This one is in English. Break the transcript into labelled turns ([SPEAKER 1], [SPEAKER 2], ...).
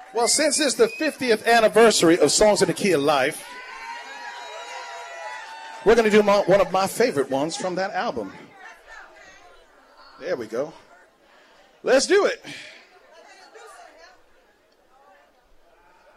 [SPEAKER 1] Well, since it's the 50th anniversary of Songs in the Key of Life, we're going to do one of my favorite ones from that album. There we go. Let's do it.